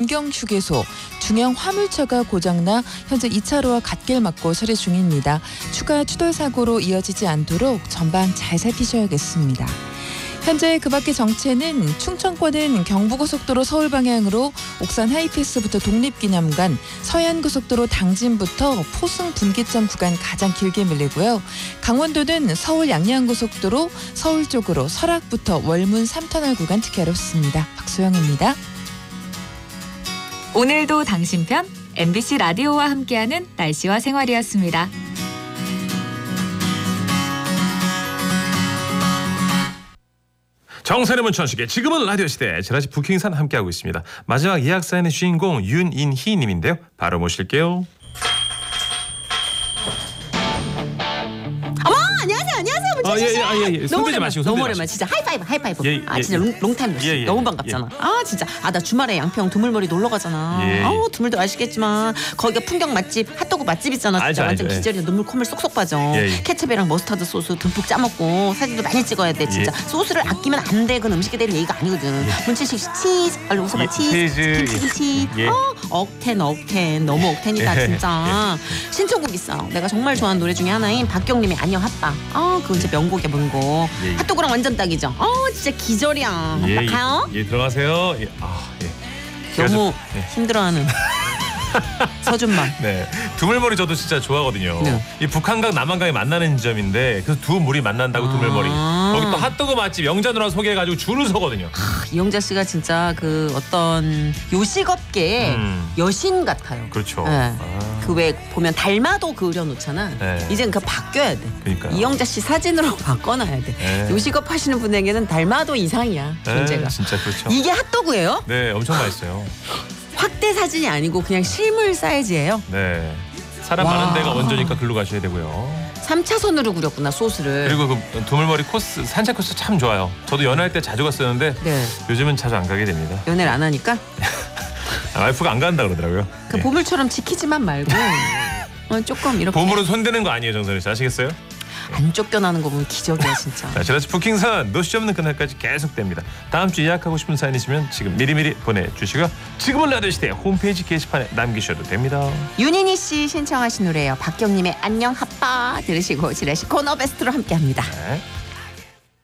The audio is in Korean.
문경휴게소 중형 화물차가 고장나 현재 2차로와 갓길 막고 처리 중입니다. 추가 추돌 사고로 이어지지 않도록 전방 잘 살피셔야겠습니다. 현재 그 밖의 정체는 충청권은 경부고속도로 서울 방향으로 옥산 하이패스부터 독립기념관, 서해안고속도로 당진부터 포승 분기점 구간 가장 길게 밀리고요. 강원도는 서울 양양고속도로 서울 쪽으로 설악부터 월문 3터널 구간 특히 어렵습니다. 박소영입니다. 오늘도 당신 편 MBC 라디오와 함께하는 날씨와 생활이었습니다. 정선의 문천식의 지금은 라디오 시대 지라시 부킹산 함께하고 있습니다. 마지막 예약 사연의 주인공 윤인희 님인데요. 바로 모실게요. 안녕하세요. 손 들지 마시고. 너무 오랜만 진짜 하이파이브. 진짜 롱타임 예. 너무 반갑잖아. 진짜 나 주말에 양평 두물머리 놀러 가잖아. 두물도 아시겠지만 거기가 풍경 맛집 핫도그 맛집 있잖아. 진짜 완전 기절이야. 눈물 콧물 쏙쏙 빠져. 케첩이랑 머스타드 소스 듬뿍 짜먹고 사진도 많이 찍어야 돼. 진짜 소스를 아끼면 안 돼. 그건 음식에 대한 얘기가 아니거든. 문치식 치즈 빨리 웃어봐. 치즈. 억텐 너무 억텐이다 진짜. 신청곡 있어. 내가 정말 좋아하는 노래 중에 하나인 박경림의 안녕 핫바. 그거 진짜 명곡이야 명곡. 핫도그랑 완전 딱이죠. 진짜 기절이야. 가요? 들어가세요. 너무 힘들어하는 서준만. 네, 두물머리 저도 진짜 좋아하거든요. 네. 이 북한강 남한강이 만나는 지점인데 그 두 물이 만난다고 두물머리. 거기 또 핫도그 맛집 영자누나 소개해가지고 줄을 서거든요. 이영자 씨가 진짜 그 어떤 요식업계의 여신 같아요. 그렇죠. 네. 그 왜 보면 달마도 그려놓잖아. 네. 이젠 그 바뀌어야 돼. 그러니까요. 이영자 씨 사진으로 바꿔놔야 돼. 네. 요식업 하시는 분에게는 달마도 이상이야. 존재가. 진짜 그렇죠. 이게 핫도그예요? 네, 엄청 맛있어요. 확대 사진이 아니고 그냥 실물 사이즈예요. 네. 사람 와. 많은 데가 원조니까 글로 가셔야 되고요. 3차선으로 그렸구나 소스를. 그리고 그 두물머리 코스 산책 코스 참 좋아요. 저도 연애할 때 자주 갔었는데 네. 요즘은 자주 안 가게 됩니다. 연애를 안 하니까 와이프가 안 간다 그러더라고요. 그 네. 보물처럼 지키지만 말고 조금 이렇게 보물은 손대는 거 아니에요, 정선희 씨 아시겠어요? 안 쫓겨나는 거 보면 기적이야 진짜. 자, 지라시 부킹선 노시 없는 그날까지 계속됩니다. 다음 주 예약하고 싶은 사연 있으면 지금 미리미리 보내주시고요. 지금은 라디오 시대 홈페이지 게시판에 남기셔도 됩니다. 윤인희 씨 신청하신 노래예요. 박경림의 안녕 핫바 들으시고 지라시 코너 베스트로 함께합니다. 네.